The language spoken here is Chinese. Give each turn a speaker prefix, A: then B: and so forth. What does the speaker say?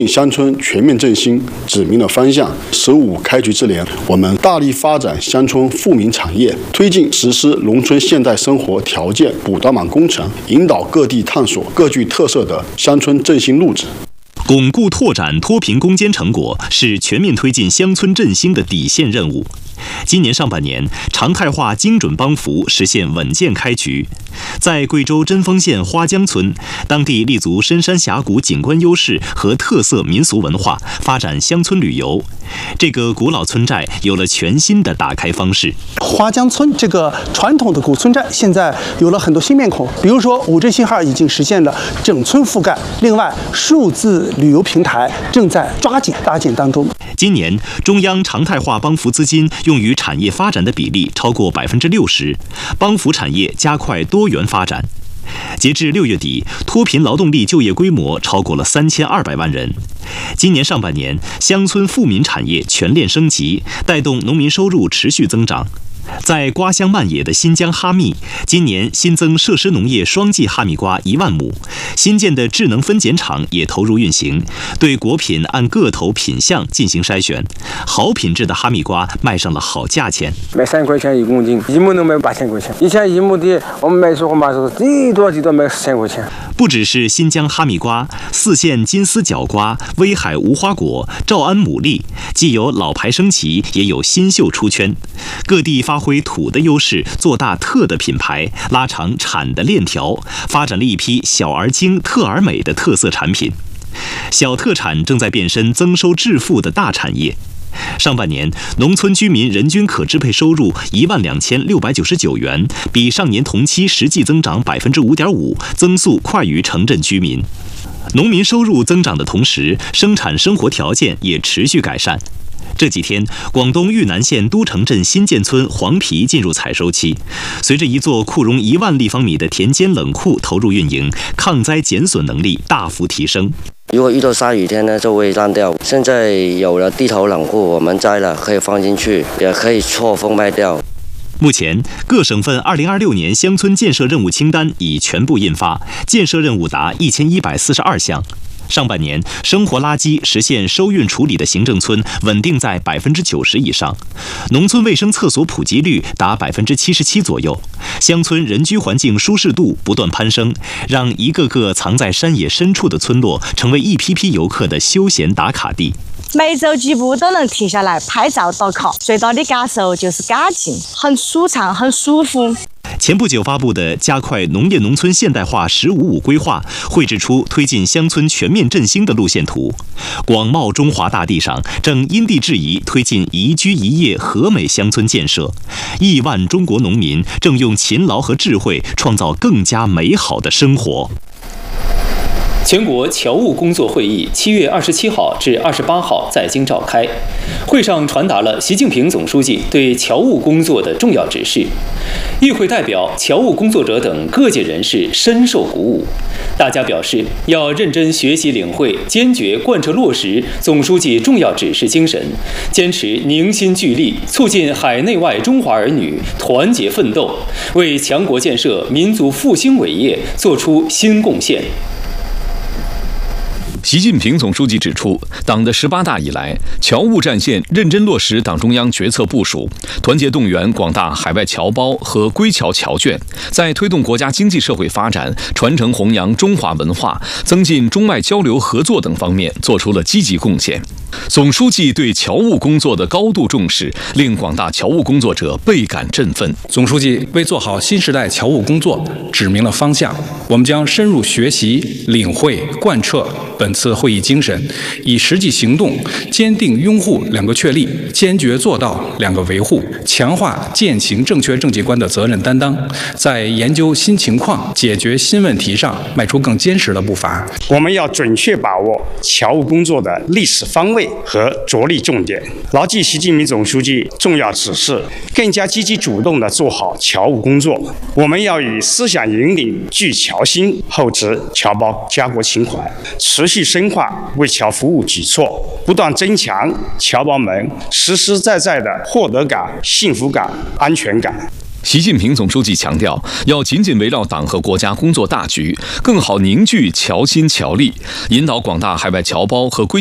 A: 乡村全面振兴指明了方向。15开局之年，我们大力发展乡村富民产业，推进实施农村现代生活条件补短板工程，引导各地探索各具特色的乡村振兴路子。
B: 巩固拓展脱贫攻坚成果是全面推进乡村振兴的底线任务。今年上半年，常态化精准帮扶实现稳健开局。在贵州贞丰县花江村，当地立足深山峡谷景观优势和特色民俗文化，发展乡村旅游。这个古老村寨有了全新的打开方式。
C: 花江村这个传统的古村寨，现在有了很多新面孔，比如说5G 信号已经实现了整村覆盖。另外，数字旅游平台正在抓紧搭建当中。
D: 今年，中央常态化帮扶资金用于产业发展的比例超过60%，帮扶产业加快多元发展。截至6月底，脱贫劳动力就业规模超过了3200万人。今年上半年，乡村富民产业全链升级，带动农民收入持续增长。在瓜香漫野的新疆哈密，今年新增设施农业双季哈密瓜1万亩，新建的智能分拣厂也投入运行，对果品按个头品相进行筛选，好品质的哈密瓜卖上了好价钱，
E: 卖3块钱1公斤，1亩能卖8000块钱。以前1亩地我们卖出货嘛是最多卖1000块钱。
D: 不只是新疆哈密瓜，4县金丝角瓜、威海无花果、诏安牡蛎，既有老牌升旗，也有新秀出圈。各地发挥土的优势，做大特的品牌，拉长产的链条，发展了一批小而精、特而美的特色产品。小特产正在变身增收致富的大产业。上半年，农村居民人均可支配收入12699元，比上年同期实际增长5.5%，增速快于城镇居民。农民收入增长的同时，生产生活条件也持续改善。这几天，广东豫南县都城镇新建村黄皮进入采收期，随着一座库容1万立方米的田间冷库投入运营，抗灾减损能力大幅提升。
F: 如果遇到下雨天呢，就会烂掉。现在有了地头冷库，我们摘了可以放进去，也可以错封卖掉。
D: 目前，各省份2026年乡村建设任务清单已全部印发，建设任务达1142项。上半年，生活垃圾实现收运处理的行政村稳定在90%以上，农村卫生厕所普及率达77%左右，乡村人居环境舒适度不断攀升，让一个个藏在山野深处的村落成为一批批游客的休闲打卡地。
G: 每走几步都能停下来拍照打卡，最大的感受就是干净，很舒畅，很舒服。
D: 前不久发布的加快农业农村现代化“15+5”规划，绘制出推进乡村全面振兴的路线图。广袤中华大地上，正因地制宜推进宜居宜业和美乡村建设。亿万中国农民正用勤劳和智慧创造更加美好的生活。
H: 全国侨务工作会议7月27号至28号在京召开，会上传达了习近平总书记对侨务工作的重要指示。与会代表、侨务工作者等各界人士深受鼓舞，大家表示要认真学习领会，坚决贯彻落实总书记重要指示精神，坚持凝心聚力，促进海内外中华儿女团结奋斗，为强国建设、民族复兴伟业作出新贡献。
I: 习近平总书记指出，党的18大以来，侨务战线认真落实党中央决策部署，团结动员广大海外侨胞和归侨侨眷，在推动国家经济社会发展、传承弘扬中华文化、增进中外交流合作等方面做出了积极贡献。总书记对侨务工作的高度重视，令广大侨务工作者倍感振奋。
J: 总书记为做好新时代侨务工作指明了方向，我们将深入学习、领会、贯彻本次会议精神，以实际行动坚定拥护2个确立，坚决做到2个维护，强化践行正确政绩观的责任担当，在研究新情况、解决新问题上迈出更坚实的步伐。
K: 我们要准确把握侨务工作的历史方位和着力重点，牢记习近平总书记重要指示，更加积极主动地做好侨务工作。我们要以思想引领聚侨心，厚植侨胞家国情怀，持续深化为侨服务举措，不断增强侨胞们实实在在的获得感、幸福感、安全感。
I: 习近平总书记强调，要紧紧围绕党和国家工作大局，更好凝聚侨心侨力，引导广大海外侨胞和归